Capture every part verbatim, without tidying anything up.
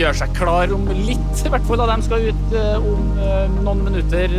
gjør seg klar om litt, I hvert fall da de skal ut om noen minutter.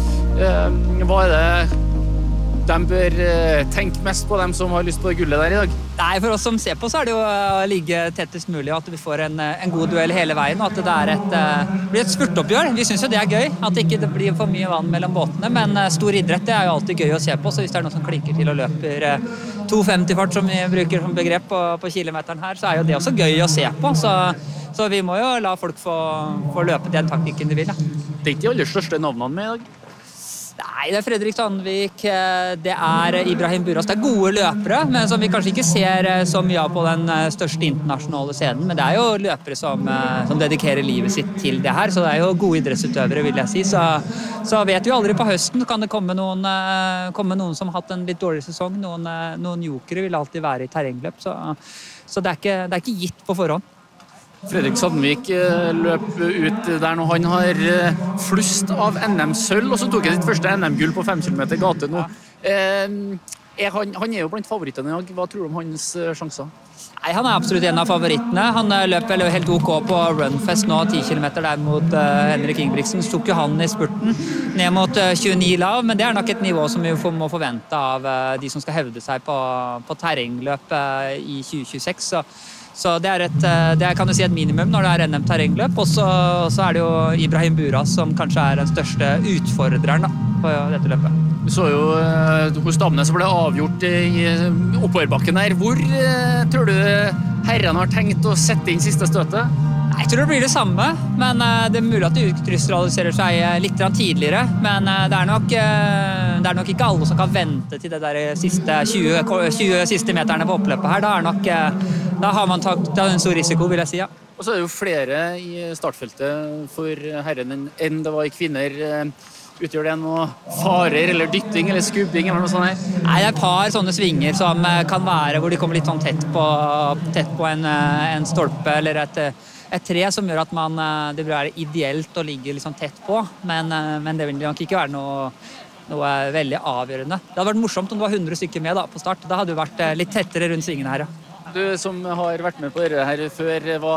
Hva er det de bør tenke mest på, dem som har lyst på gullet der I dag? Nei, for oss som ser på så er det jo å ligge tettest mulig, og at vi får en, en god duell hele veien, og at det er et, blir et spurtoppgjør. Vi synes jo det er gøy, at det ikke blir for mye vann mellom båtene, men stor idrett det er jo alltid gøy å se på, så hvis det er noen som klinker til og løper to femti-fart som vi bruker som begrep på, på kilometeren her, så er jo det også gøy å se på, så, så vi må jo la folk få, få løpe den taktikken de vil. Ja. Det er ikke de aller største navnene med I dag? Nei, det er Fredrik Sandvik, det er Ibrahim Buras, det er gode løpere, men som vi kanskje ikke ser så mye av på den største internasjonale scenen, men det er jo løpere som, som dedikerer livet sitt til det her, så det er jo gode idrettsutøvere, vil jeg si, så, så vet vi aldri på høsten, kan det komme noen, komme noen som har hatt en litt dårlig sesong, noen, noen jokere vil alltid være I terrengløp, så, så det, er ikke, det er ikke gitt på forhånd. Fredrik Sandvik løp ut der når han har flust av N M-sølv, og så tok han sitt første N M-gull på fem kilometer gate nå. Er han, han er jo blant favorittene I dag. Hva tror du om hans sjanser? Nei, han er absolutt en av favorittene. Han løp vel helt ok på Runfest nå, ti kilometer der mot uh, Henrik Ingebrigtsen. Så tok jo han I spurten ned mot uh, tjueni lav, men det er nok et nivå som vi må forvente av uh, de som skal hevde seg på, på terrengløp uh, I tjue tjueseks. Så Så det er, et, det er kan du si, et minimum når det er N M-terrengløp, og så, så er det jo Ibrahim Buras som kanskje er den største utfordreren da, på dette løpet. Du så jo hos damene så ble det avgjort I oppoverbakken her. Hvor tror du herrene har tenkt å sette inn siste støtet? Jeg tror det blir det samme, men det er mulig at det utkrystalliserer seg litt tidligere, men det er, nok, det er nok ikke alle som kan vente til det der siste tjue, tjue siste meterne på oppløpet her. Da, er nok, da har man tatt en stor risiko, vil jeg si, ja. Og så er det jo flere I startfeltet for herren enn det var I kvinner. Utgjør det noe farer eller dytting eller skubbing eller noe sånt her? Nei, det er et par sånne svinger som kan være hvor de kommer litt sånn tett på, tett på en, en stolpe eller et et tre som gjør at man, det blir ideelt å ligge liksom tett på, men, men det vil nok ikke være noe, noe veldig avgjørende. Det hadde vært morsomt om det var hundre stykker med da, på start. Da hadde det vært litt tettere rundt svingene her. Ja. Du som har vært med på dette her før, hva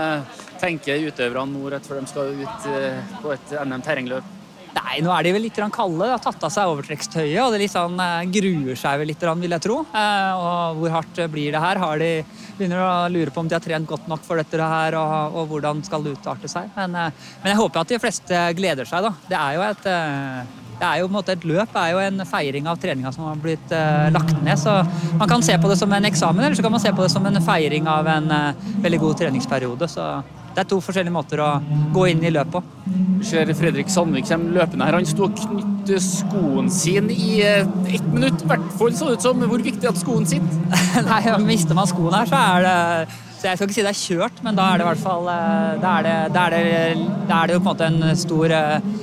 tenker utøverne nå rett før de skal ut på et N M-terrengløp? Nei, nå er de vel litt kalde, de har tatt av seg overtrekkstøyet, og det litt sånn, gruer seg vel litt, vil jeg tro. Og hvor hardt blir det her? Har de begynner å lure på om de har trent godt nok for dette her, og, og hvordan skal det utarte seg. Men, men jeg håper at de fleste gleder seg, da. Det er jo et, det er jo, på en måte, et løp, det er jo en feiring av treninga som har blitt uh, lagt ned, så man kan se på det som en eksamen, eller så kan man se på det som en feiring av en uh, veldig god treningsperiode, så det er to forskjellige måter å gå inn I løpet på. Ser Fredrik Sandvik kommer løpende her. Han stod og knytte skoen sin I ett minutt. I hvert fall så ut som hvor viktig at skoen sitter. Nei, mister man skoen her, så er det... Så jeg skal ikke si det er kjørt, men da er det I hvert fall... Da er det, da er det, da er det jo på en måte en stor,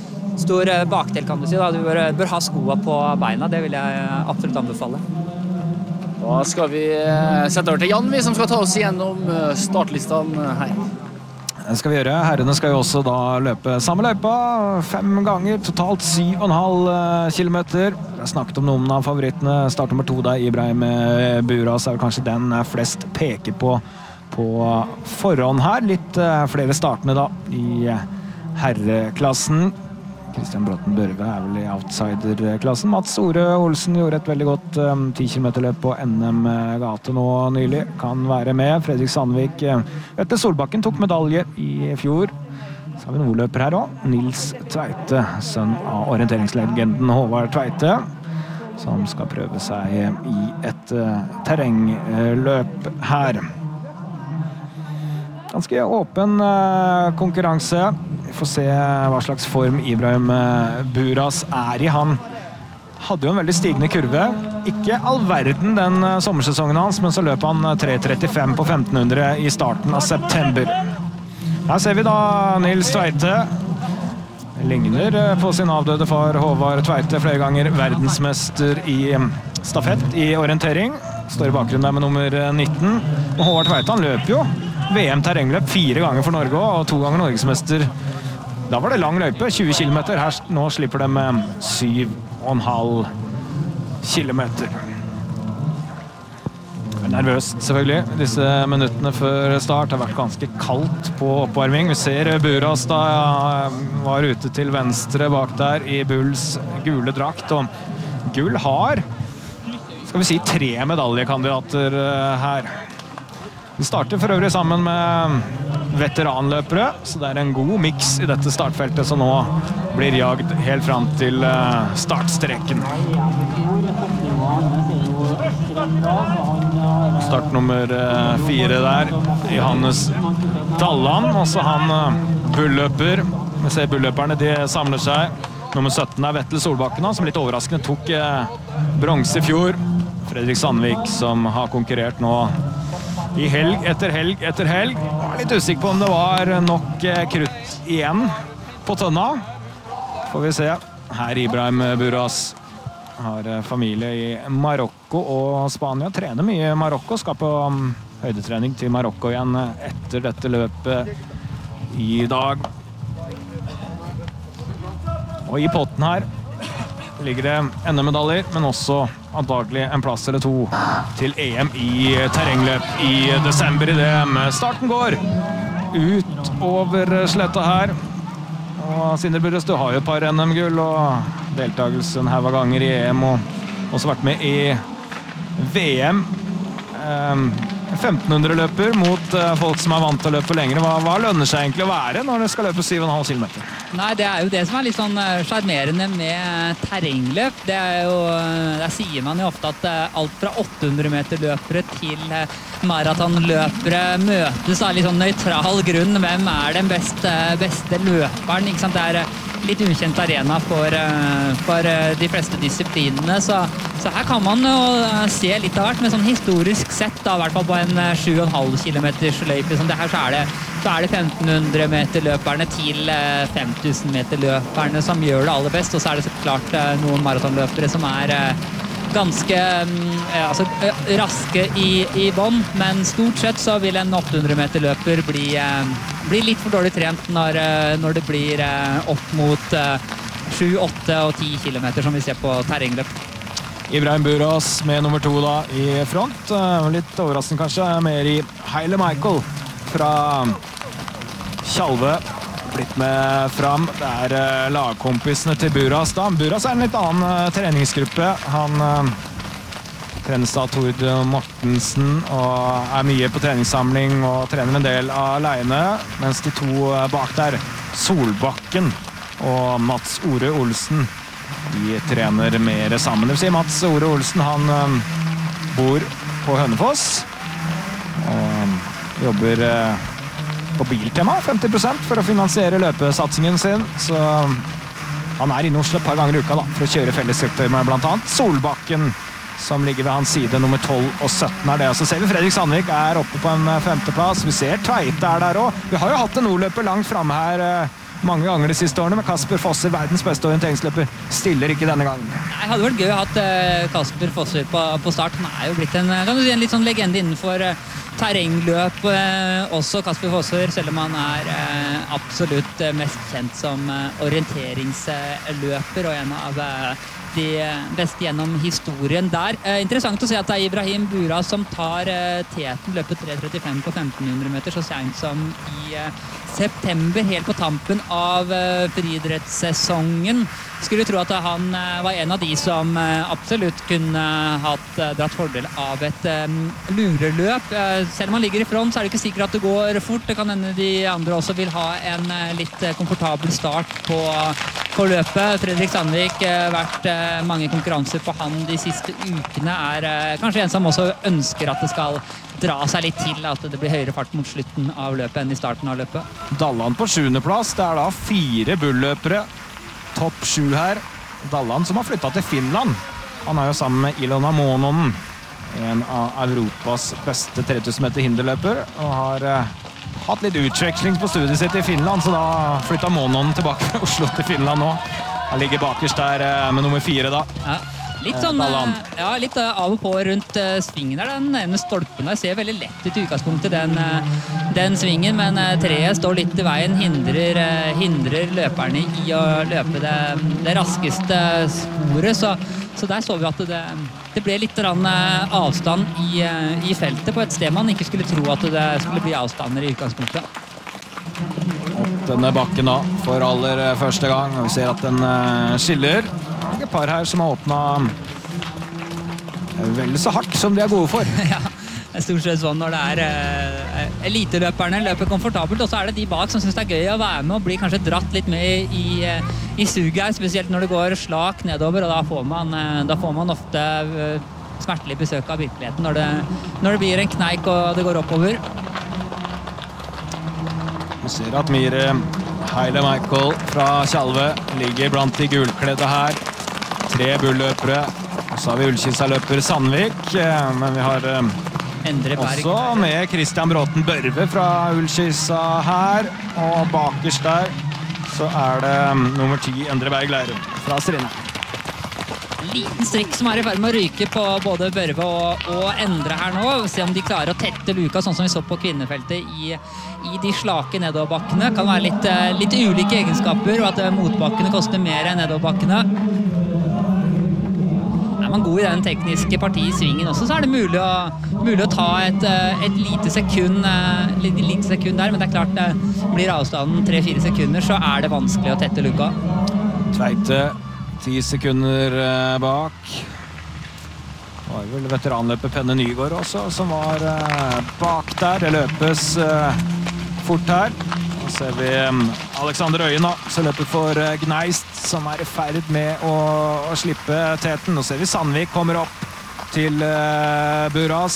stor bakdel, kan du si. Da. Du bør, bør ha skoene på beina. Det vil jeg absolutt anbefale. Da skal vi sette over til Jan, vi som skal ta oss gjennom startlistene her. Det skal vi gjøre. Herrene skal jo også da løpe samme løypa fem ganger, totalt syv og en halv kilometer. Jeg har snakket om noen av favorittene. Start nummer to der, Ibrahim Buras, er kanskje den flest peker på på forhånd her. Litt flere startende da I herreklassen. Kristian Bråten Børve er vel I outsiderklassen. Mats Ore Olsen gjorde et veldig godt um, ti kilometer løp på N M-gate nå nylig. Kan være med. Fredrik Sandvik, Vetle Solbakken tok medalje I fjor. Så har vi noen løper her også. Nils Tveite, sønn av orienteringslegenden Håvard Tveite, som skal prøve seg I et uh, terrengløp her. Ganske åpen uh, konkurranse. Vi får se hva slags form Ibrahim Buras er I. Han hadde jo en veldig stigende kurve. Ikke all verden den sommersesongen hans, men så løp han tre trettifem på femten hundre I starten av september. Her ser vi da Nils Tveite. Ligner på sin avdøde far Håvard Tveite, flere ganger verdensmester I stafett I orientering. Står I bakgrunnen der med nummer nitten. Og Håvard Tveite, han løp jo V M-terrengløp fire ganger for Norge, og to ganger norgesmester. Da var det lang løype, tjue kilometer. Her nå slipper de med syv og en halv kilometer. nervøst, selvfølgelig. Disse minuttene før start har vært ganske kaldt på oppvarming. Vi ser Buras da var ute til venstre bak der i Bulls gule drakt. Og Gull har, skal vi si, tre medaljekandidater her. Vi starter for øvrig sammen med veteranløpere, så det er en god miks i dette startfeltet som nå blir jagd helt fram til startstreken. Start nummer fire der, Johannes Dalland, også han bulløper. Vi ser bulløperne, de samler seg. Nummer sytten er Vettel Solbakken, som litt overraskende tok bronse i fjor. Fredrik Sandvik, som har konkurrert nå i helg etter helg etter helg. Jeg var litt usikker på om det var nok krutt igjen på tønna. Får vi se. Her Ibrahim Buras har familie i Marokko og Spania. Trener mye i Marokko. Skal på høydetrening til Marokko igjen etter dette løpet i dag. Og i potten her ligger det N M-medaljer, men også antagelig en plass eller to til E M i terrengløp i desember i D M. Starten går ut over sletta her. Og Sindre Burres, du har jo et par N M-gull og deltakelsen her var ganger i E M og også vært med i V M. femten hundre løper mot folk som er vant til å løpe lengre. Hva, hva lønner seg egentlig å være når det skal løpe syv komma fem kilometer? Nei, det er jo det som er litt sånn charmerende med terrengløp. Det er jo, der sier man jo ofte at alt fra åtte hundre meter løpere til maratonløpere møtes av litt sånn nøytral grunn. Hvem er den beste, beste løperen? Ikke sant? Det er litt ukjent arena for, for de fleste disiplinene, så, så her kan man jo se litt av hvert, men sånn historisk sett, da, i hvert fall på en sju komma fem kilometers løype, som det her, så er det, så er det femten hundre meter løperne til fem tusen meter løperne som gjør det aller best, og så er det så klart noen maratonløpere som er ganske altså, raske i, i bånd, men stort sett så vil en åtte hundre meter løper bli, bli litt for dårlig trent når, når det blir opp mot sju, åtte og ti kilometer som vi ser på terrengløp. Ibrahim Buras med nummer to da i front. Litt overraskende kanskje, mer i Haile Michael fra Tjalve. Blitt med fram. Det er uh, lagkompisene til Buras da. Buras er en litt annen uh, treningsgruppe. Han uh, trenes av Tord Mortensen og er mye på treningssamling og trener en del alene, mens de to uh, bak der, Solbakken og Mats Ore Olsen, de trener mer sammen. Det vil si Mats Ore Olsen, han uh, bor på Hønefoss og jobber uh, på Biltema, femti prosent for å finansiere løpesatsingen sin, så han er inne i Oslo et par ganger i uka da, for å kjøre fellessektor med blant annet Solbakken, som ligger ved hans side, nummer tolv og sytten er det. Og så ser vi Fredrik Sandvik er oppe på en femteplass, vi ser Tveite er der også. Vi har jo hatt en nordløper langt fremme her eh, mange ganger de siste årene, men Kasper Fosser, verdens beste orienteringsløper, stiller ikke denne gangen. Nei, det hadde vært gøy å ha hatt uh, Kasper Fosser på, på start. Han er jo blitt en, kan du si, en litt sånn legende innenfor uh, terrengløp, eh, også Kasper Fosser, selv om han er eh, absolutt mest kjent som eh, orienteringsløper og en av eh, de beste gjennom historien der. Eh, interessant å se at det er Ibrahim Buras som tar eh, teten, løpet tre trettifem på femten hundre meter, så sent som i eh, september, helt på tampen av eh, friidrettssesongen. Skulle tro at han eh, var en av de som eh, absolutt kunne hatt eh, dratt fordel av et eh, lureløp. Eh, selv om han ligger i front, så er det ikke sikkert at det går fort. Det kan hende de andre også vil ha en eh, litt eh, komfortabel start på, på løpet. Fredrik Sandvik har eh, vært eh, mange konkurranser på han de siste ukene, er eh, kanskje en som også ønsker at det skal dra seg litt til, at det blir høyere fart mot slutten av løpet enn i starten av løpet. Dalland på sjuende plass, det er da fire bulløpere. Topp sju her. Dalland som har flyttet til Finland. Han er jo sammen med Ilona Mononen, en av Europas beste tre tusen meter hinderløper, og har eh, hatt litt utveksling på studiet sitt i Finland, så da flyttet Mononen tilbake fra Oslo til Finland nå. Han ligger bakerst der eh, med nummer fire da. Ja. Litt sånn, ja, litt av og på rundt uh, svingen der. Den ene stolpen der ser veldig lett ut i utgangspunktet, den, uh, den svingen, men uh, treet står litt i veien, hindrer, uh, hindrer løperne i å løpe det, det raskeste sporet, så, så der så vi at det, det ble litt uh, avstand i, uh, i feltet på et sted man ikke skulle tro at det skulle bli avstander i utgangspunktet. Denne bakken da, for aller første gang, og vi ser at den uh, skiller. Det er et par her som har åpnet veldig så hardt som de er gode for. Ja, det er stort sett sånn når det er uh, eliteløperne løper komfortabelt, og så er det de bak som synes det er gøy å være med og blir kanskje dratt litt med i, uh, i suget her, spesielt når det går slak nedover, og da får man, uh, da får man ofte uh, smertelig besøk av virkeligheten når det, når det blir en kneik og det går oppover. Vi ser at Mire Haile Michael fra Tjalve ligger blant de gulkledde her. Tre bulløpere. Og så har vi Ullkisa-løper Sandvik, men vi har også med Christian Bråten Børve fra Ullkisa her. Og bakerst der så er det nummer ti Endre Berg Leirum fra Strine. Liten strikk som er i ferd med å ryke på både Børve og, og Endre her nå. Se om de klarer å tette luka, sånn som vi så på kvinnefeltet i, i de slake nedoverbakkene. Kan være litt, litt ulike egenskaper, og at motbakkene koster mer enn nedoverbakkene. Er man god i den tekniske partiet i svingen også, så er det mulig å, mulig å ta et, et lite sekund, lite, lite sekund der, men det er klart, blir avstanden tre-fire sekunder, så er det vanskelig å tette luka. Tveite ti sekunder bak. Det var vel veteranløpet Penne Nygård også, som var bak der. Det løpes fort her. Så ser vi Alexander Øyen da, som løper for Gneist, som er i ferd med å, å slippe teten. Nå ser vi Sandvik kommer opp til Buras.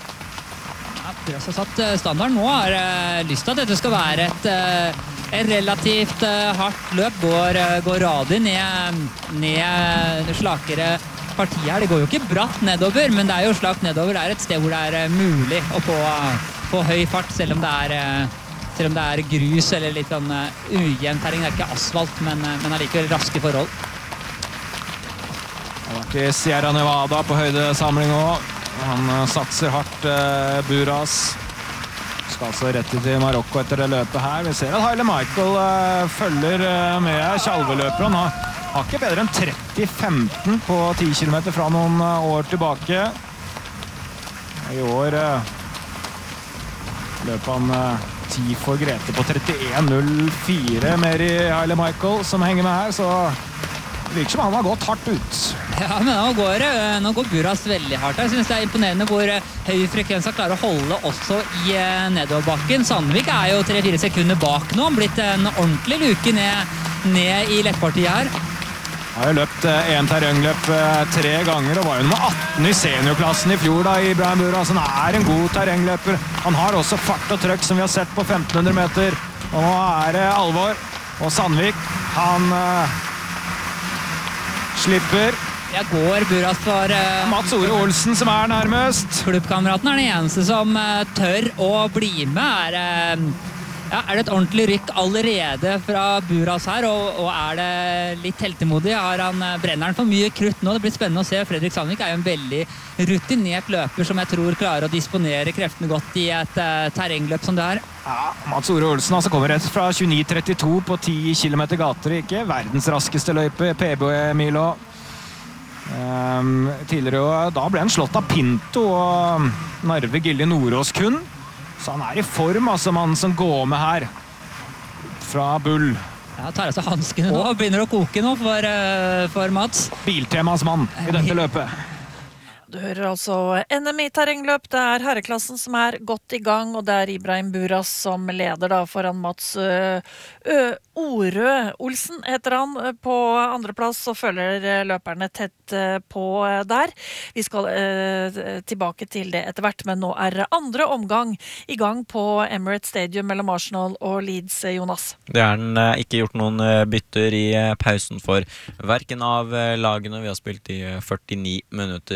Ja, Buras har satt standard nå. Har lyst til at dette skal være et Et relativt uh, hardt løp, går, uh, går radig ned, ned slakere partiet her. Det går jo ikke bratt nedover, men det er jo slakt nedover. Det er et sted hvor det er uh, mulig å få, uh, få høy fart, selv om det er, uh, selv om det er grus eller litt sånn uh, ujevn terreng. Det er ikke asfalt, men, uh, men allikevel raske forhold. Det har vært i Sierra Nevada på høydesamling også. Han uh, satser hardt, uh, Buras. Skal altså rett til Marokko etter det løpet her. Vi ser at Haile Michael uh, følger uh, med Tjalve-løperen. Han har, har ikke bedre enn tretti femten på ti kilometer fra noen uh, år tilbake. I år uh, løper han uh, ti for Grete på trettien null fire. Mer i Haile Michael som henger med her, så det virker som han har gått hardt ut. Ja, men nå går, nå går Buras veldig hardt. Jeg synes det er imponerende hvor høy frekvens han klarer å holde også i nedoverbakken. Sandvik er jo tre-fire sekunder bak nå. Han blitt en ordentlig luke ned, ned i lettpartiet her. Han har jo løpt en terrengløp tre ganger og var jo nummer atten i seniorklassen i fjor da, i Brian Buras. Han er en god terrengløper. Han har også fart og trøkk som vi har sett på femten hundre meter. Og nå er det alvor. Og Sandvik, han uh, slipper. Jeg går Buras for uh, Mats Ore Olsen som er nærmest. Klubbkameraten er den eneste som uh, tør å bli med. Er, uh, ja, er det et ordentlig rykk allerede fra Buras her, og, og er det litt heltemodig? Har han, uh, brenner han for mye krutt nå? Det blir spennende å se. Fredrik Sandvik er jo en veldig rutinert løper som jeg tror klarer å disponere kreftene godt i et uh, terrengløp som det her. Ja, Mats Ore Olsen altså kommer rett fra tjueni trettito på ti kilometer gater, ikke verdens raskeste løype, P B Milo. Um, tidligere da ble han slått av Pinto og Narve Gilje Nordås kun, så han er i form, altså mannen som går med her fra Bull. Ja, tar av seg hanskene nå og begynner å koke nå for, uh, for Mats. Biltemas mann i dette løpet. Du hører altså N M I terrengløp, det er herreklassen som er godt i gang, og det er Ibrahim Buras som leder da foran Mats Ø, Ø, Orø Olsen, heter han, på andre plass, og følger løperne tett på der. Vi skal eh, tilbake til det etter hvert, men nå er andre omgang i gang på Emirates Stadium mellom Arsenal og Leeds, Jonas. Det er den eh, ikke gjort noen bytter i pausen for hverken av lagene. Vi har spilt i førtini minutter i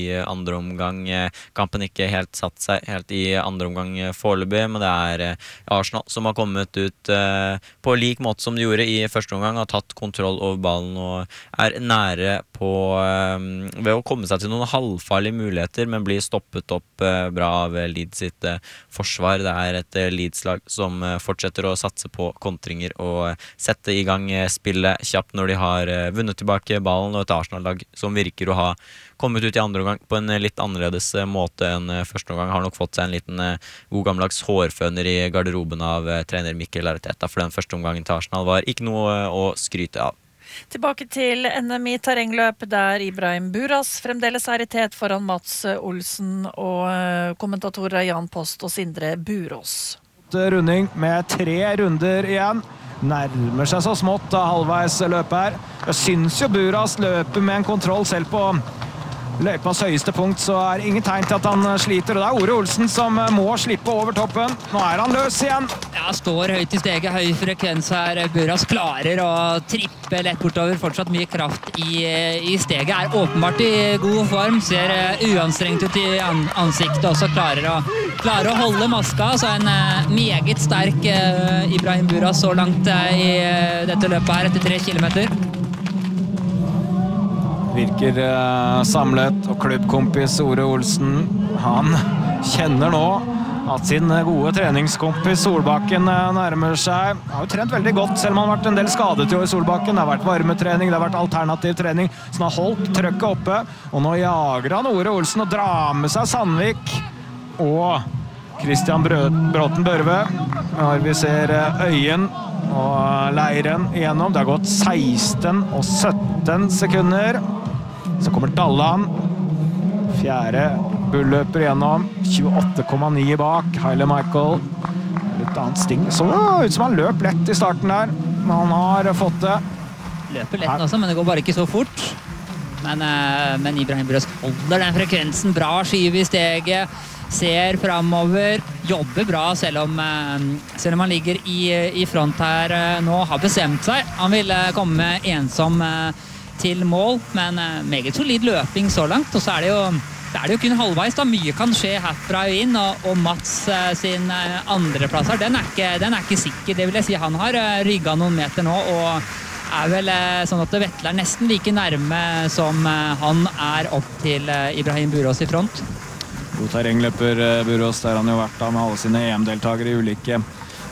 andre omgang. Kampen ikke helt satt seg helt i andre omgang foreløpig, men det er Arsenal som har kommet ut på lik måte som de gjorde i første omgang, har tatt kontroll over ballen og er nære på ved å komme seg til noen halvfarlige muligheter, men blir stoppet opp bra av Leeds sitt forsvar. Det er et Leeds-lag som fortsetter å satse på kontringer og sette i gang spillet kjapt når de har vunnet tilbake ballen, og et Arsenal-lag som virker å ha kommet ut i andre omgang på en litt annerledes måte enn første omgang. Har nok fått seg en liten god gammeldags hårføner i garderoben av trener Mikel Arteta, for den første omgangen til Arsenal var ikke noe å skryte av. Tilbake til N M I terrengløp, der Ibrahim Buras fremdeles er i tet foran Mats Olsen og kommentatorer Jan Post og Sindre Burås. Runding med tre runder igjen. Nærmer seg så smått da halvveis løp her. Jeg synes jo Buras løper med en kontroll selv på løypas høyeste punkt, så er ingen tegn til at han sliter. Og det er Ore Olsen som må slippe over toppen. Nå er han løs igjen. Ja, står høyt i steget, høy frekvens her. Buras klarer å trippe lett bortover. Fortsatt mye kraft i, i steget. Er åpenbart i god form. Ser uanstrengt ut i an, ansiktet. Også klarer å, klarer å holde maska. Så en uh, meget sterk uh, Ibrahim Buras så langt uh, i uh, dette løpet her etter tre kilometer. Virker eh, samlet, og klubbkompis Ore Olsen, han kjenner nå at sin gode treningskompis Solbakken eh, nærmer seg. Han har jo trent veldig godt, selv om han har vært en del skadet i år, Solbakken. Det har vært varmetrening, det har vært alternativ trening, så han har holdt trøkket oppe. Og nå jager han Ore Olsen og drar med seg Sandvik og Christian Bråten Børve. Når vi ser eh, Øyen og Leiren igjennom. Det har gått seksten og sytten sekunder. Så kommer Dallan. Fjerde bulløper igjennom. tjueåtte komma ni bak. Haile Michael. Litt annet sting. Så ut som han løp lett i starten der. Men han har fått det. Løper lett også, men det går bare ikke så fort. Men, men Ibrahim Buras holder den frekvensen. Bra skive i steget. Ser fremover, jobber bra selv om, selv om han ligger i, i front her nå, har bestemt seg. Han vil komme ensom til mål, men meget solid løping så langt. Og så er det jo, det er det jo kun halvveis da. Mye kan skje herfra inn, og, og Mats sin andreplass her, den er, ikke, den er ikke sikker. Det vil jeg si, han har rygget noen meter nå, og er vel sånn at Vettel er nesten like nærme som han er opp til Ibrahim Burås i front. God terrengløper Burås, der han jo vært da med alle sine E M-deltagere i ulike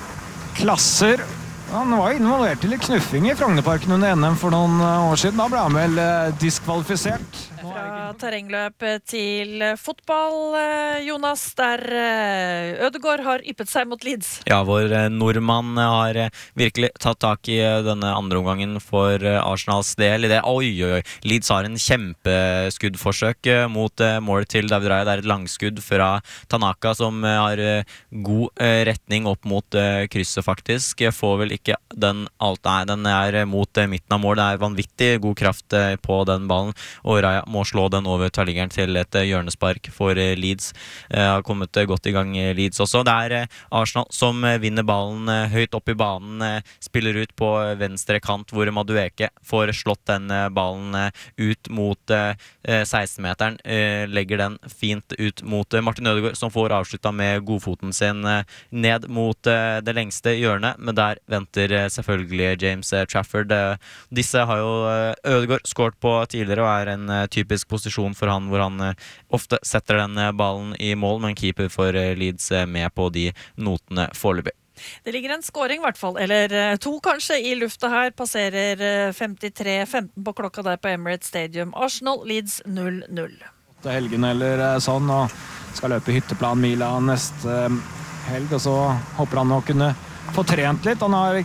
klasser. Han var involvert i litt knuffing i Frognerparken under N M for noen år siden. Da ble han vel diskvalifisert. Fra terrengløp til fotball, Jonas, der Ødegaard har yppet seg mot Leeds. Ja, vår nordmann har virkelig tatt tak i denne andre omgangen for Arsenals del. I det, oi, oi, Leeds har en kjempeskuddforsøk mot mål til David Raya. Det er et langskudd fra Tanaka som har god retning opp mot krysset faktisk. Får vel ikke den alt, nei, den er mot midten av mål. Det er vanvittig god kraft på den ballen, og Raya må slå den over tverrliggeren til et hjørnespark for Leeds. Har kommet godt i gang Leeds også. Det er Arsenal som vinner ballen høyt opp i banen, spiller ut på venstre kant hvor Madueke får slått den ballen ut mot seksten-meteren, legger den fint ut mot Martin Ødegaard, som får avsluttet med godfoten sin ned mot det lengste hjørnet, men der venter selvfølgelig James Trafford. Disse har jo Ødegaard skåret på tidligere og er en typisk posisjon for han, hvor han ofte setter den ballen i mål, men keeper for Leeds med på de notene foreløpig. Det ligger en scoring i hvert fall, eller to kanskje, i lufta her. Passerer femtitre femten på klokka der på Emirates Stadium. Arsenal Leeds null null. Det er helgen eller sånn, og skal løpe hytteplan Mila neste helg, og så håper han å kunne få trent litt. Han har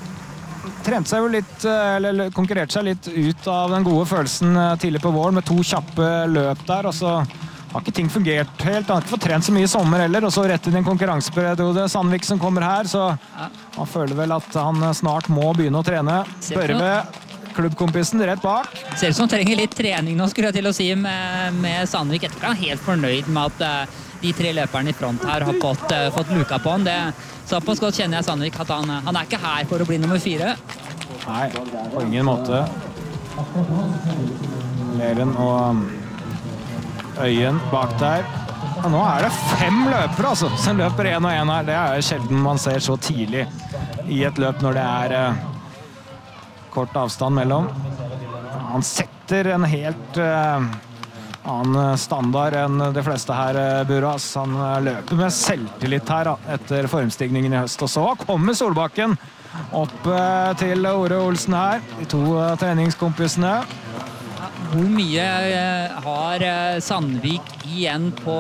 trent seg jo litt, eller konkurrert seg litt ut av den gode følelsen tidlig på våren med to kjappe løp der, og så har ikke ting fungert helt. Han har ikke fått trent så mye i sommer heller, og så rett inn i en konkurranseperiode. Sandvik som kommer her, så han føler vel at han snart må begynne å trene. Børve, klubbkompisen rett bak. Ser ut som han trenger litt trening nå, skulle jeg til å si, med, med Sandvik. Jeg tror han er helt fornøyd med at uh, de tre løperne i front her har fått, uh, fått luka på han. Det såpass godt kjenner jeg Sandvik at han, han er ikke her for å bli nummer fire. Nei, på ingen måte. Leren og Øyen bak der. Og nå er det fem løpere altså, som løper en og en her. Det er sjelden man ser så tidlig i et løp når det er eh, kort avstand mellom. Han setter en helt eh, annen standard enn de fleste her, Buras. Han løper med selvtillit her da, etter formstigningen i høst. Og så kommer Solbakken opp til Ore Olsen her, de to treningskompisene. Hvor mye har Sandvik igjen på,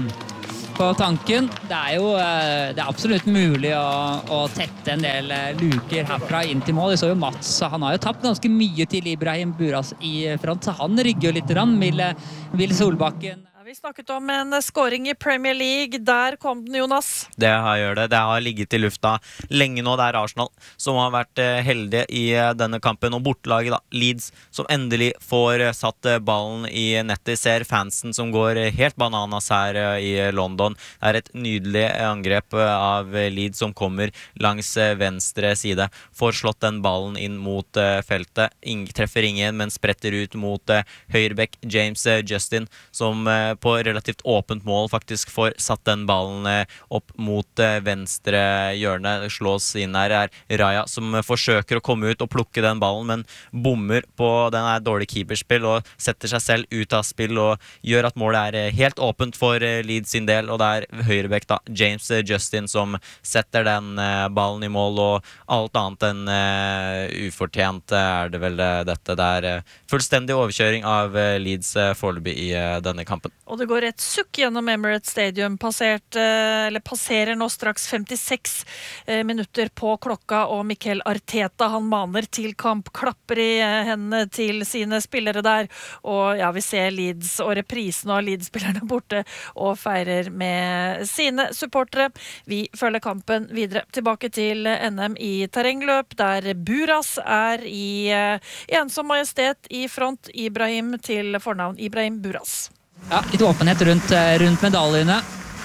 på tanken? Det er jo det er absolutt mulig å, å tette en del luker herfra inn til mål. Vi så jo Mats, han har jo tapt ganske mye til Ibrahim Buras i front, så han rygger jo litt, vil, vil Solbakken. Vi snakket om en scoring i Premier League. Der kom den, Jonas. Det har gjør det. Det har ligget i lufta lenge nå. Det er Arsenal som har vært heldige i denne kampen. Og bortelaget da, Leeds, som endelig får satt ballen i nettet. Ser fansen som går helt bananas her i London. Det er et nydelig angrep av Leeds som kommer langs venstre side. Får slått den ballen inn mot feltet. Ingen treffer ingen, men spretter ut mot høyrebekk James Justin, som på relativt åpent mål faktisk får satt den ballen opp mot venstre hjørne. Det slås inn her er Raja som forsøker å komme ut og plukke den ballen, men bommer på den er dårlig keeperspill og setter seg selv ut av spill og gjør at målet er helt åpent for Leeds sin del, og det er høyrebekk da, James Justin, som setter den ballen i mål, og alt annet enn uh, ufortjent er det vel dette. Det er uh, fullstendig overkjøring av uh, Leeds uh, foreløpig i uh, denne kampen. Og det går et sukk gjennom Emirates Stadium, passert, eller passerer nå straks femtiseks minutter på klokka, og Mikel Arteta, han maner til kamp, klapper i hendene til sine spillere der, og ja, vi ser Leeds og reprisen av Leeds-spillerne borte og feirer med sine supportere. Vi følger kampen videre tilbake til N M i terrengløp, der Buras er i ensom majestet i front, Ibrahim til fornavn Ibrahim Buras. Ja, litt åpenhet rundt, rundt medaljene.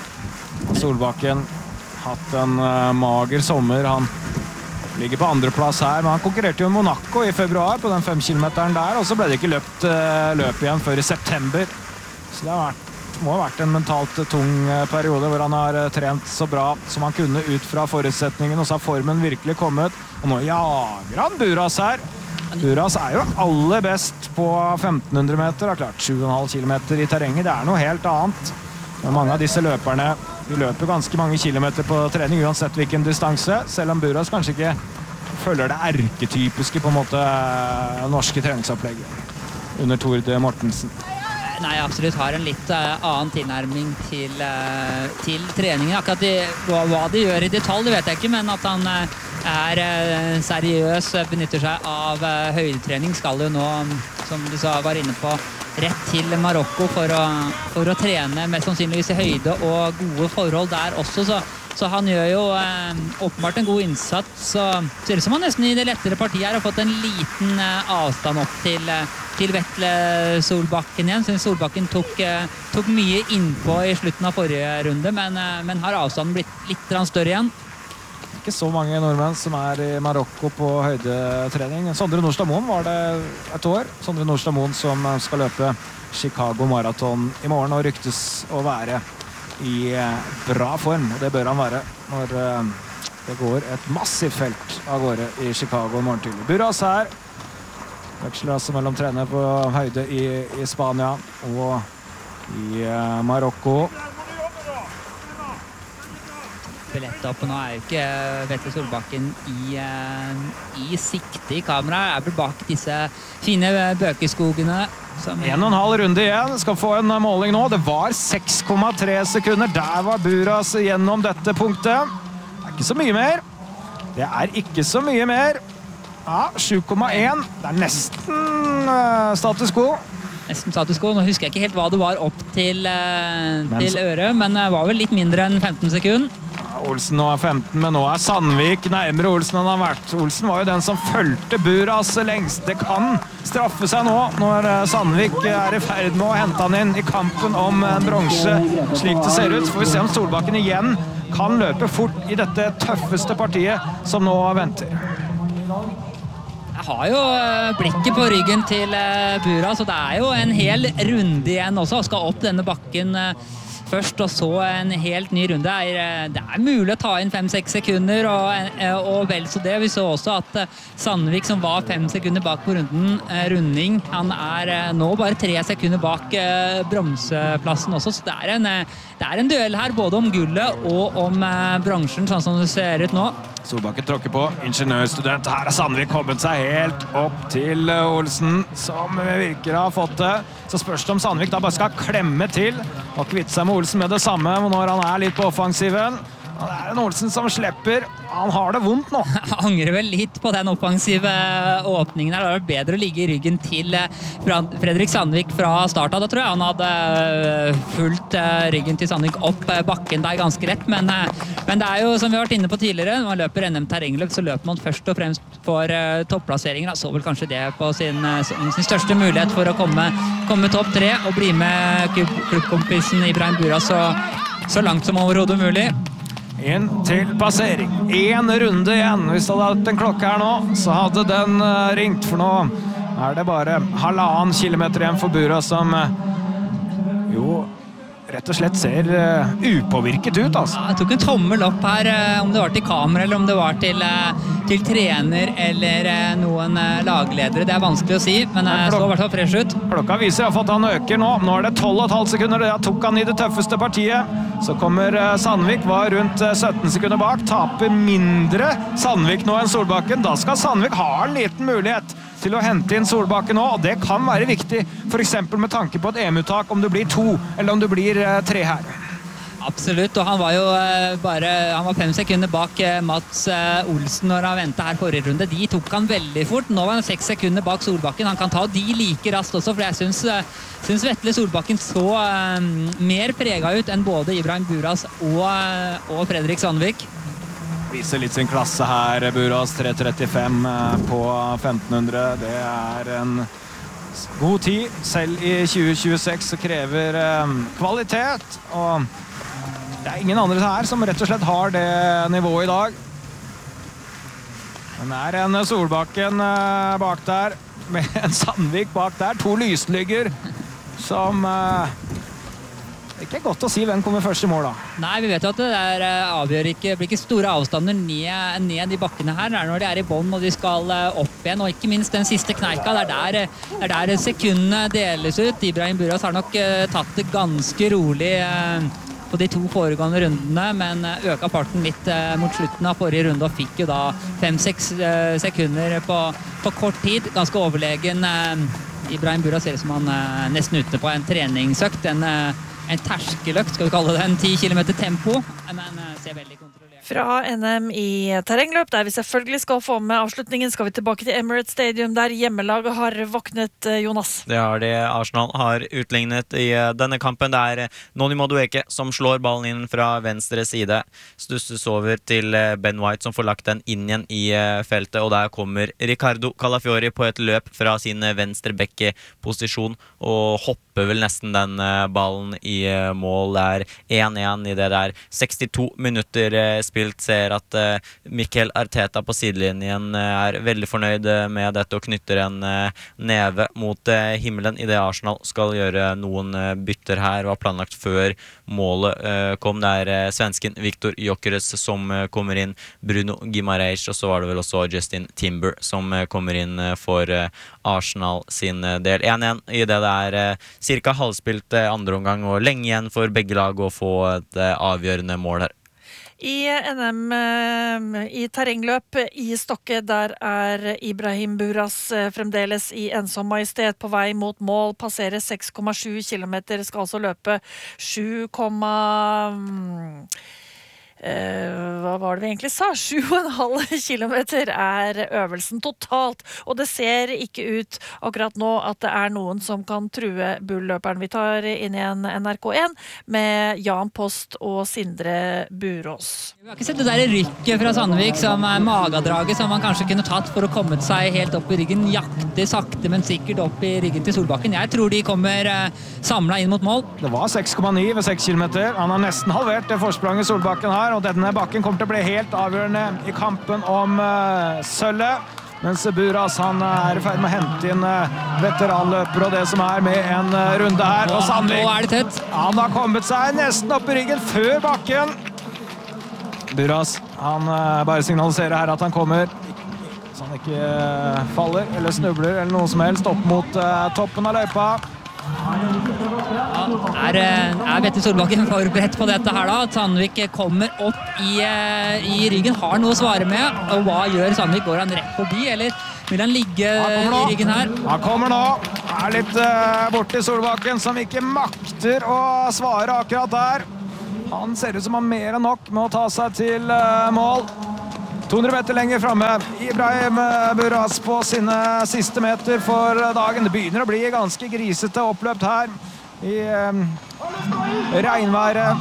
Solbakken hatt en uh, mager sommer. Han ligger på andreplass her, men han konkurrerte jo i Monaco i februar på den fem kilometeren der, og så ble det ikke løpt uh, løp igjen før i september. Så det har vært, må ha vært en mentalt tung uh, periode hvor han har uh, trent så bra som han kunne ut fra forutsetningen, og så har formen virkelig kommet. Og nå jager han Buras her. Buras er jo aller best på femten hundre meter, har klart sju komma fem kilometer i terrenget. Det er noe helt annet. Men mange av disse løperne de løper ganske mange kilometer på trening, uansett hvilken distanse, selv om Buras kanskje ikke følger det erketypiske på en måte norske treningsopplegget under Tord Mortensen. Nei, absolutt har en litt uh, annen tilnærming til, uh, til treningen. Akkurat de, hva, hva de gjør i detalj, det vet jeg ikke, men at han uh, er uh, seriøs, benytter seg av uh, høydetrening, skal jo nå, som du sa, var inne på, rett til Marokko for å, for å trene mest sannsynligvis i høyde og gode forhold der også, så, så han gjør jo eh, åpenbart en god innsats, så ser det som han nesten i det lettere partiet her har fått en liten eh, avstand opp til, eh, til Vetle Solbakken igjen. Så Solbakken tok, eh, tok mye innpå i slutten av forrige runde, men, eh, men har avstanden blitt litt større igjen. Ikke så mange nordmenn som er i Marokko på høydetrening. Sondre Nordstad Moen var det et år. Sondre Nordstad Moen som skal løpe Chicago Marathon i morgen og ryktes å være i bra form, og det bør han være når det går et massivt felt av gårde i Chicago morgen tidlig. Buras her veksler altså mellom trener på høyde i, i Spania og i Marokko. Billettappen nå er jo ikke Vetle Solbakken i, i sikte i kamera, er vel bak disse fine bøkeskogene. Som en og en halv runde igjen, skal få en måling nå. Det var seks komma tre sekunder. Der var Buras gjennom dette punktet. Det er ikke så mye mer. Det er ikke så mye mer. Ja, sju komma én. Det er nesten uh, status quo. Nesten status quo. Nå husker jeg ikke helt hva det var opp til, uh, til Øre, men det var vel litt mindre enn femten sekunder. Olsen nå er femten, men nå er Sandvik nærmere Olsen han har vært. Olsen var jo den som følte Buras lengst. Det kan straffe seg nå når Sandvik er i ferd med å hente han inn i kampen om en bronse. Slik det ser ut, så får vi se om Solbakken igjen kan løpe fort i dette tøffeste partiet som nå venter. Jeg har jo blikket på ryggen til Buras, så det er jo en hel runde igjen også. Jeg skal opp denne bakken først, og så en helt ny runde. Det er mulig å ta inn fem-seks sekunder, og, og vel så det. Vi så også at Sandvik, som var fem sekunder bak på runden, runding, han er nå bare tre sekunder bak bromseplassen også, så det er en, det er en duell her, både om gullet og om bransjen, sånn som det ser ut nå. Solbakken tråkker på, ingeniørstudent. Her har Sandvik kommet seg helt opp til Olsen, som virker å ha fått det. Så spørs det om Sandvik da bare skal klemme til og kvitte seg med Olsen med det samme når han er litt på offensiven. Og det er en Olsen som slipper. Han har det vondt nå. Han angrer vel litt på den offensive åpningen her. Det var bedre å ligge i ryggen til Fredrik Sandvik fra start av. Da tror jeg han hadde fulgt ryggen til Sandvik opp bakken der ganske rett. Men, men det er jo, som vi har vært inne på tidligere, når man løper N M terrengløp, så løper man først og fremst for topplasseringen. Så vel kanskje det på sin, sin største mulighet for å komme, komme topp tre og bli med klubbkompisen Ibrahim Buras så, så langt som overhodet mulig. Inn til passering. En runde igjen. Hvis det hadde hatt en klokke her nå, så hadde den ringt, for nå er det bare halvannen kilometer igjen for Buras, som jo rett og slett ser uh, upåvirket ut, altså. Ja, jeg tok en tommel opp her, uh, om det var til kamera, eller om det var til, uh, til trener, eller uh, noen uh, lagledere. Det er vanskelig å si, men uh, så i hvert fall fresh ut. Klokka viser i hvert fall at han øker nå. Nå er det tolv komma fem sekunder. Det tok han i det tøffeste partiet. Så kommer uh, Sandvik, var rundt uh, sytten sekunder bak. Taper mindre Sandvik nå enn Solbakken. Da skal Sandvik ha en liten mulighet til å hente inn Solbakken nå, og det kan være viktig, for eksempel med tanke på et E M-uttak, om det blir to, eller om det blir eh, tre her. Absolutt, og han var jo eh, bare han var fem sekunder bak eh, Mats eh, Olsen når han ventet her forrige runde. De tok han veldig fort. Nå var han seks sekunder bak Solbakken. Han kan ta de like raskt også, for jeg synes, eh, synes Vetle Solbakken så eh, mer preget ut enn både Ibrahim Buras og, eh, og Fredrik Sandvik. Viser litt sin klasse her, Buras. tre trettifem på femten hundre. Det er en god tid. Selv i tjue tjueseks så krever um, kvalitet. Og det er ingen andre her som rett og slett har det nivået i dag. Men det er en Solbakken uh, bak der, med en Sandvik bak der. To lyslygger som... Uh, Det er ikke godt å si hvem kommer først i mål da. Nei, vi vet jo at det der avgjør ikke, blir ikke store avstander ned, ned i bakkene her. Det er når de er i bånd og de skal opp igjen, og ikke minst den siste kneika. Det er der, det er der sekundene deles ut. Ibrahim Buras har nok uh, tatt det ganske rolig uh, på de to foregående rundene, men øka parten litt uh, mot slutten av forrige runde og fikk jo da fem-seks uh, sekunder på, på kort tid. Ganske overlegen. Uh, Ibrahim Buras ser ut som han uh, nesten ute på en treningsøkt. En uh, En terskeløkt, skal vi kalle det, en ti kilometer tempo, men ser veldig kontrollert. Fra N M i terrengløp, der vi selvfølgelig skal få med avslutningen, skal vi tilbake til Emirates Stadium, der hjemmelaget har våknet, Jonas. Det har det. Arsenal har utlignet i denne kampen. Det er Noni Madueke som slår ballen inn fra venstre side. Stusses over til Ben White, som får lagt den inn igjen i feltet, og der kommer Riccardo Calafiori på et løp fra sin venstre bekkeposisjon og hopper vel nesten den ballen i mål. Det er én én i det der sekstito minutter spilt. Ser at uh, Mikel Arteta på sidelinjen uh, er veldig fornøyd uh, med dette og knytter en uh, neve mot uh, himmelen i det Arsenal skal gjøre noen uh, bytter her. Var planlagt før målet uh, kom. Det er uh, svensken Viktor Gyökeres som uh, kommer inn, Bruno Guimaraes, og så var det vel også Justin Timber som uh, kommer inn uh, for uh, Arsenal sin uh, del. én én i det det er uh, cirka halvspilt uh, andre omgang, og lenge igjen for begge lag å få et uh, avgjørende mål her. I N M i terrengløp i Stokke, der er Ibrahim Buras fremdeles i ensom majestet på vei mot mål, passerer seks komma sju kilometer, skal altså løpe sju, Uh, hva var det vi egentlig sa? sju komma fem kilometer er øvelsen totalt, og det ser ikke ut akkurat nå at det er noen som kan true bulløperen. Vi tar inn igjen N R K én med Jan Post og Sindre Burås. Vi har ikke sett det der rykket fra Sandvik som er magadraget som man kanskje kunne tatt for å komme seg helt opp i ryggen, jakte sakte men sikkert opp i ryggen til Solbakken. Jeg tror de kommer uh, samlet inn mot mål. Det var seks komma ni ved seks kilometer. Han har nesten halvert det forspranget Solbakken har, og denne bakken kommer til å bli helt avgjørende i kampen om uh, sølvet. Mens Buras han er i ferd med å hente inn veteranløper og det som er med en runde her. Og Sandvik, nå er det tett. Han har kommet seg nesten opp i ryggen før bakken. Buras, han bare signaliserer her at han kommer. Så han ikke faller eller snubler eller noe som helst opp mot toppen av løypa. Er, er Vetle Solbakken forberedt på dette her da? Sandvik kommer opp i, i ryggen, har noe å svare med. Og hva gjør Sandvik? Går han rett forbi, eller vil han ligge i ryggen her? Han kommer nå. Er litt uh, borti Solbakken, som ikke makter å svare akkurat der. Han ser ut som han mer enn nok med å ta seg til uh, mål. to hundre meter lenger fremme. Ibrahim Buras på sine siste meter for dagen. Det begynner å bli ganske grisete oppløpt her i um, regnværet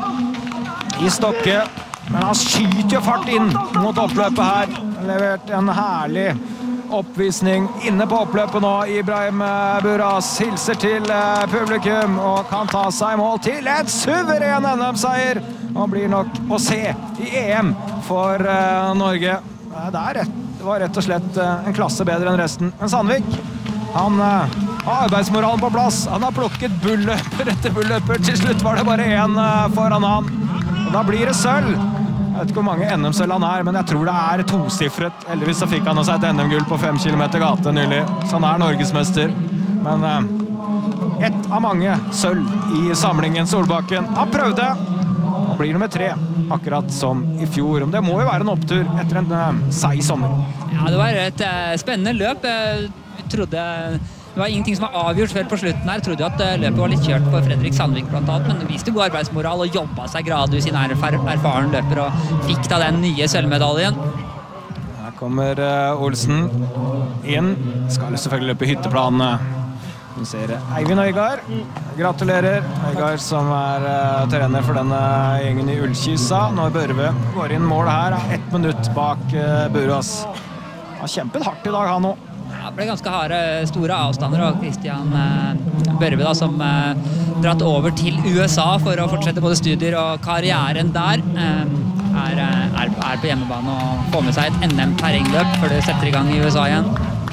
i Stokke. Men han skyter jo fart inn mot oppløpet her. Levert en herlig oppvisning inne på oppløpet nå. Ibrahim Buras hilser til publikum og kan ta seg i mål til en suveren N M-seier. Han blir nok å se i E M for uh, Norge. Det, er rett, det var rett og slett uh, en klasse bedre enn resten. Men Sandvik, han uh, har arbeidsmoralen på plass. Han har plukket bulløper etter bulløper. Til slutt var det bare en uh, foran han. Og da blir det sølv. Jeg vet ikke hvor mange N M-sølv han er, men jeg tror det er tosifret. Heldigvis så fikk han også et N M-gull på fem kilometer gate nylig. Så han er norgesmester. Men uh, ett av mange sølv i samlingen Solbakken. Han prøvde. Han blir nummer tre, akkurat som i fjor. Det må jo være en opptur etter en uh, seig sommer. Ja, det var et uh, spennende løp. Jeg trodde det var ingenting som var avgjort før på slutten her. Jeg trodde at uh, løpet var litt kjørt for Fredrik Sandvik blant annet, men det viste god arbeidsmoral og jobbet seg gradvis i en erfar erfaren løper og fikk da den nye sølvmedaljen. Her kommer uh, Olsen inn. Skal selvfølgelig løpe hytteplan. Du ser Eivind Øygard. Gratulerer. Øygard som er uh, trener for denne gjengen i Ullkisa. Når Børve går inn mål her, er ett minutt bak uh, Buras. Han har kjempet hardt i dag, han også. Ja, det ble ganske harde, store avstander, og Christian uh, Børve da, som uh, dratt over til U S A for å fortsette både studier og karrieren der. Uh, er, er, er på hjemmebane og får med seg et N M-terrengløp før det setter i gang i U S A igjen.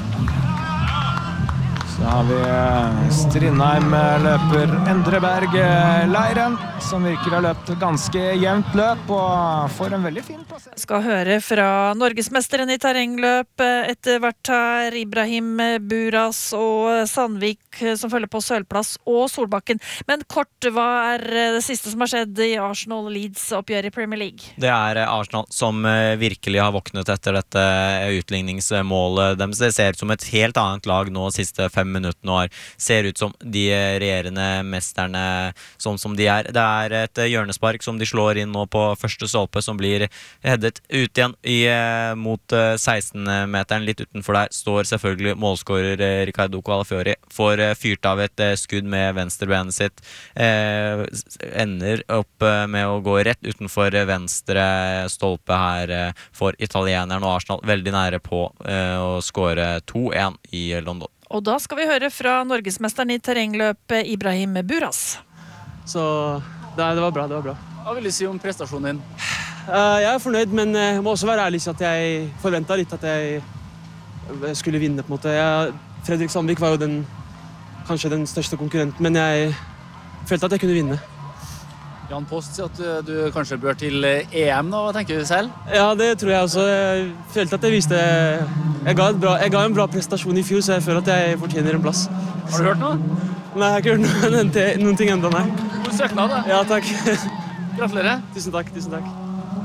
Så har vi Strindheim løper Endreberg-leiren, som virker har løpt ganske jevnt løp og får en veldig fin plass. Skal høre fra norgesmesteren i terrengløp etter hvert her, Ibrahim Buras og Sandvik som følger på sølvplass og Solbakken. Men kort, hva er det siste som har skjedd i Arsenal-Leeds-oppgjør i Premier League? Det er Arsenal som virkelig har våknet etter dette utligningsmålet. De ser ut som et helt annet lag nå siste fem minuttene og ser ut som de regjerende mesterne sånn som de er. Det er et hjørnespark som de slår inn nå på første stolpe, som blir headet ut igjen i, mot seksten-meteren. Litt utenfor der står selvfølgelig målskårer Ricardo Calafiori. Får fyrt av et skudd med venstrebenet sitt. Eh, ender opp med å gå rett utenfor venstre stolpe her for italieneren, og Arsenal veldig nære på eh, å skåre to én i London. Og da skal vi høre fra norgesmesteren i terrengløp, Ibrahim Buras. Så det, det var bra, det var bra. Hva vil du si om prestasjonen din? Uh, jeg er fornøyd, men jeg må også være ærlig til at jeg forventet litt at jeg skulle vinne, på en måte. Jeg, Fredrik Sandvik var jo den, kanskje den største konkurrenten, men jeg følte at jeg kunne vinne. Jan Post sier at du, du kanskje bør til E M nå, hva tenker du selv? Ja, det tror jeg også. Jeg følte at jeg viste... Jeg ga, bra, jeg ga en bra prestasjon i fjor, så jeg føler at jeg fortjener en plass. Har du hørt noe? Nei, jeg har ikke hørt noe, noen ting enda, nei. God søknad, da. Ja, takk. Gratulerer. Tusen takk, tusen takk.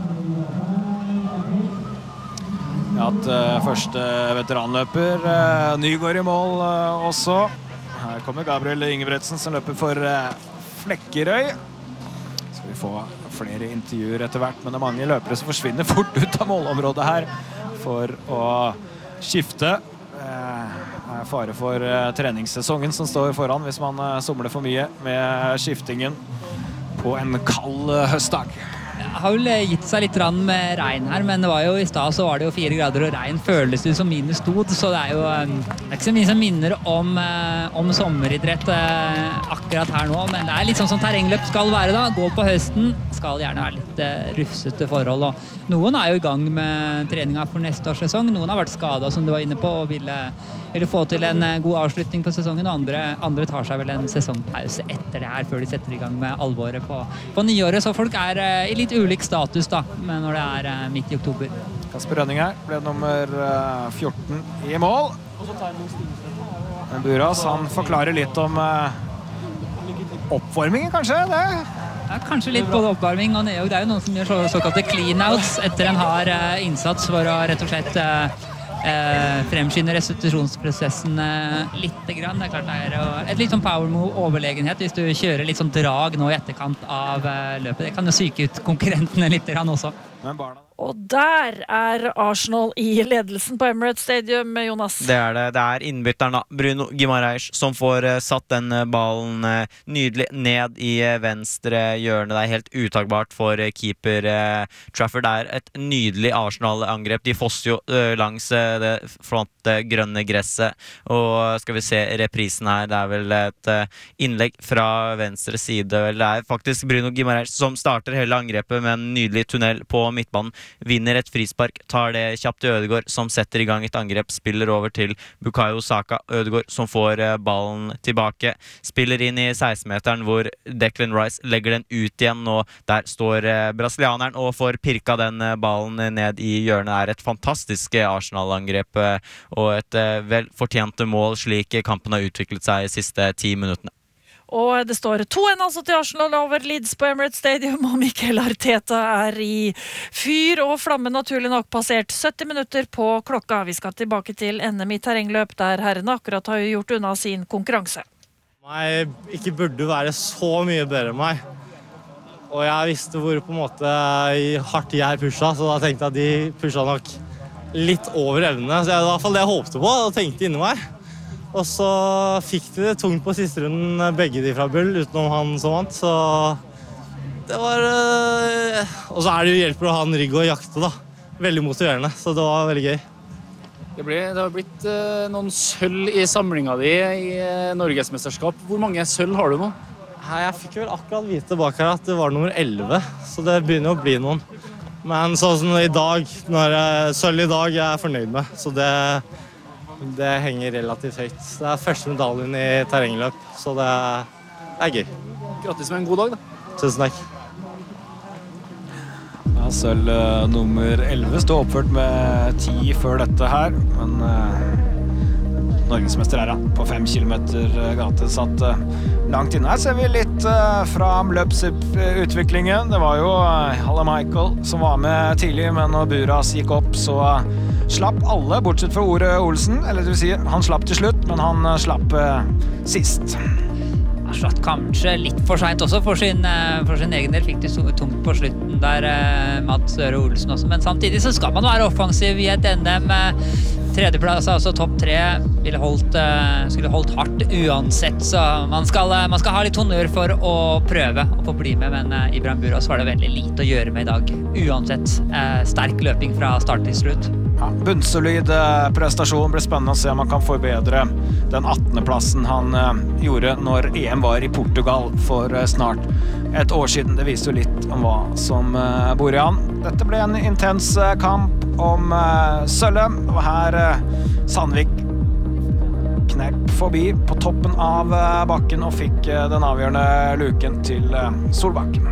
Vi har hatt uh, første veteranløper, uh, Nygård i mål uh, også. Her kommer Gabriel Ingebretsen som løper for uh, Flekkerøy. Skal vi få flere intervjuer etter hvert, men det er mange løpere som forsvinner fort ut av målområdet her for å skifte. Det er fare for uh, treningssesongen som står foran hvis man uh, somler for mye med skiftingen på en kald uh, høstdag. Ja, har vel gitt seg litt rann med regn her, men det var jo i stad så var det jo fire grader og regn føles det som minus to, så det er jo det er ikke så mye som minner om, om sommeridrett akkurat her nå, men det er litt sånn som terrengløp skal være da, gå på høsten, skal gjerne være litt rufsete forhold, og noen er jo i gang med treninga for neste års sesong, noen har vært skadet som du var inne på, og ville, ville få til en god avslutning på sesongen, og andre, andre tar seg vel en sesongpause etter det her, før de setter i gang med alvoret på, på nyåret, så folk er i litt ulik status da, men når det er midt i oktober. Kasper Rønning her ble nummer fjorten i mål. Men Buras, han forklarer litt om oppvarmingen, kanskje? Det? Ja, kanskje litt både oppvarming og nedjog. Det er jo noen som gjør så, såkalte clean-outs etter en hard innsats for å rett og slett Eh, fremskynde restitusjonsprosessen eh, litt grann. Det er klart det er et litt sånn power move overlegenhet hvis du kjører litt sånn drag nå i etterkant av eh, løpet. Det kan jo syke ut konkurrentene litt grann også. Men barna. Og der er Arsenal i ledelsen på Emirates Stadium, Jonas. Det er det. Det er innbytteren da, Bruno Guimaraes, som får uh, satt den uh, ballen uh, nydelig ned i uh, venstre hjørne. Det er helt utagbart for uh, keeper uh, Trafford. Det er et nydelig Arsenal-angrep. De fosser jo uh, langs uh, det flotte grønne gresset. Og skal vi se reprisen her, det er vel et uh, innlegg fra venstre side. Det er faktisk Bruno Guimaraes som starter hele angrepet med en nydelig tunnel på midtbanen. Vinner et frispark, tar det kjapt til Ødegaard, som setter i gang et angrep, spiller over til Bukayo Saka. Ødegaard som får ballen tilbake, spiller inn i seksten-meteren hvor Declan Rice legger den ut igjen, og der står brasilianeren og får pirka den ballen ned i hjørnet. Det er et fantastisk Arsenal-angrep og et vel fortjent mål, slik kampen har utviklet seg de siste ti minuttene. Og det står to en altså til Arsenal over Leeds på Emirates Stadium, og Mikel Arteta er i fyr og flamme, naturlig nok passert sytti minutter på klokka. Vi skal tilbake til N M i terrengløp, der herrene akkurat har gjort unna sin konkurranse. Jeg ikke burde være så mye bedre enn meg. Og jeg visste hvor på en måte hardt jeg pusha, så da tenkte jeg at de pusha nok litt over evnene. Så det var i hvert fall det jeg håpte på og tenkte inni meg. Og så fikk de det tungt på siste runden, begge de fra Bull, utenom han som vant, så det var... Og så er det jo hjelper å ha en rygg og jakte da, veldig motiverende, så det var veldig gøy. Det, ble, det har blitt uh, noen sølv i samlinga di i uh, Norgesmesterskap. Hvor mange sølv har du nå? Jeg fikk vel akkurat vite bak her at det var nummer elleve, så det begynner å bli noen. Men sånn som i dag, når jeg, sølv i dag jeg er fornøyd med, så det... Det henger relativt høyt. Det er første medaljen i terrengløp, så det er, det er gøy. Grattis med en god dag da. Tusen takk. Ja, sølv uh, nummer elleve stod oppført med ti før dette her, men uh, Norgesmester er han på fem kilometer gate satt uh, langt inne. Her ser vi litt uh, fra løpsutviklingen. Det var jo uh, Halle Michael som var med tidlig, men når Buras gikk opp, så uh, slapp alle, bortsett fra Ore Olsen, eller det vil si, han slapp til slutt, men han uh, slapp uh, sist. Han slapp kanskje litt for sent også, for sin, uh, for sin egen del fikk det så tungt på slutten der, uh, Mats Øre Olsen også, men samtidig så skal man være offensiv i et N M. Uh, tredjeplass, altså topp tre, ville holdt, uh, skulle holdt hardt uansett, så man skal, uh, man skal ha litt honnør for å prøve å få bli med, men uh, Ibrahim Buras var det veldig lite å gjøre med i dag, uansett. Uh, sterk løping fra start til slutt. Ja, bunnsolid eh, prestasjon. Blir spennende å se om han kan forbedre den attende plassen han eh, gjorde når E M var i Portugal for eh, snart et år siden. Det viser jo litt om hva som eh, bor i han. Dette ble en intens eh, kamp om eh, sølvet, og her eh, Sandvik knepp forbi på toppen av eh, bakken og fikk eh, den avgjørende luken til eh, Solbakken.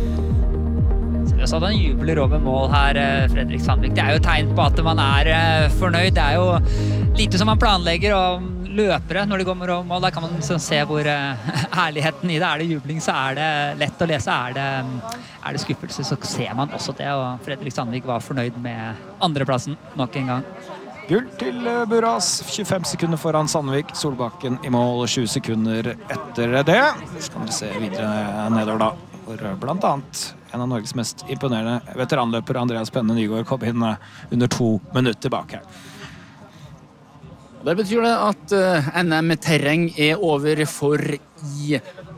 Så han jubler over mål her, Fredrik Sandvik. Det er jo tegn på at man er fornøyd. Det er jo lite som man planlegger, og løpere når de går over mål, da kan man se hvor ærligheten i det. Er det jubling, så er det lett å lese. Er det, er det skuffelse, så ser man også det. Og Fredrik Sandvik var fornøyd med andreplassen nok en gang. Gull til Buras, tjuefem sekunder foran Sandvik, Solbakken i mål, tjue sekunder etter det. Så kan vi se videre nedover da, hvor blant annet en av Norges mest imponerende veteranløpere, Andreas Penne Nygaard, kom inn under to minutter bak her. Det betyr det at N M-terreng er over for i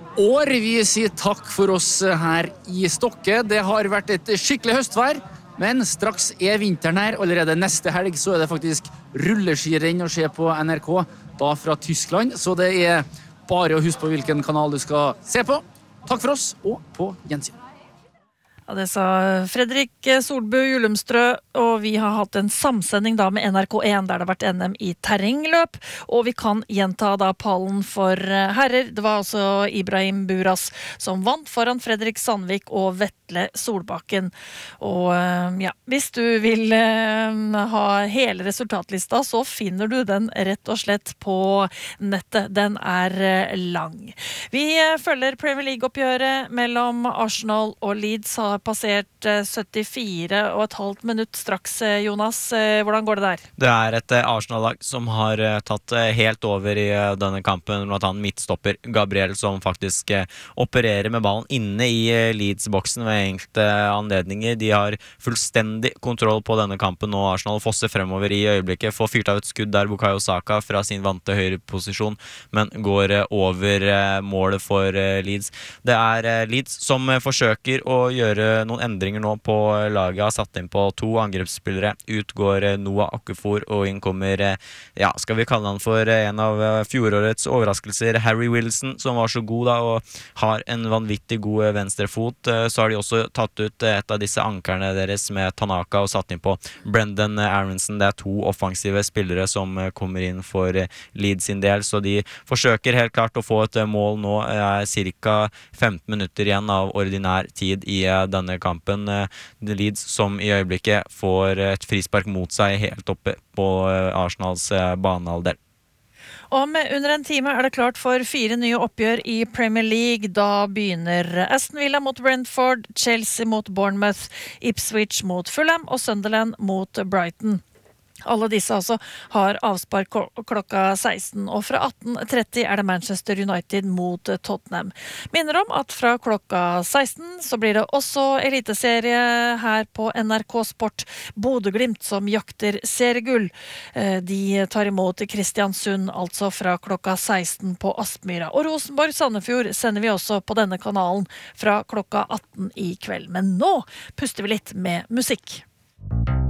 år. Vi sier takk for oss her i Stokke. Det har vært et skikkelig høstvær, men straks er vinteren her. Allerede neste helg så er det faktisk rulleskirenn å se på N R K, da fra Tyskland. Så det er bare å huske på hvilken kanal du skal se på. Takk for oss, og på gjensyn. Ja, det sa Fredrik Solbu Julumstrø, og vi har hatt en samsending da med N R K en der det har vært N M i terrengløp, og vi kan gjenta da pallen for herrer. Det var altså Ibrahim Buras som vant foran Fredrik Sandvik og Vetle Solbakken. Og ja, hvis du vil ha hele resultatlista, så finner du den rett og slett på nettet. Den er lang. Vi følger Premier League-oppgjøret mellom Arsenal og Leeds, har passert syttifire og et halvt minutt straks, Jonas. Hvordan går det der? Det er et Arsenal-lag som har tatt helt over i denne kampen, blant annet midtstopper Gabriel, som faktisk opererer med ballen inne i Leeds-boksen ved enkelte anledninger. De har fullstendig kontroll på denne kampen, og Arsenal fosser fremover i øyeblikket. Får fyrt av et skudd der Bukayo Saka fra sin vante høyre posisjon, men går over målet for Leeds. Det er Leeds som forsøker å gjøre noen endringer nå på laget, har satt inn på to angrepsspillere. Ut går Noah Okafor, og inn kommer, ja, skal vi kalle han for en av fjorårets overraskelser, Harry Wilson, som var så god da, og har en vanvittig god venstrefot. Så har de også tatt ut et av disse ankerne deres med Tanaka og satt inn på Brendan Aronson. Det er to offensive spillere som kommer inn for Leeds sin del, så de forsøker helt klart å få et mål nå. Det er cirka femten minutter igjen av ordinær tid i denne kampen. Leeds som i øyeblikket får et frispark mot seg helt oppe på Arsenals banehalvdel. Om under en time er det klart for fire nye oppgjør i Premier League. Da begynner Aston Villa mot Brentford, Chelsea mot Bournemouth, Ipswich mot Fulham og Sunderland mot Brighton. Alle disse altså har avspark klokka seksten, og fra atten tretti er det Manchester United mot Tottenham. Minner om at fra klokka seksten så blir det også eliteserie her på N R K Sport. Bodø-Glimt som jakter seriegull. De tar imot Kristiansund altså fra klokka seksten på Aspmyra. Og Rosenborg-Sandefjord sender vi også på denne kanalen fra klokka atten i kveld. Men nå puster vi litt med musikk.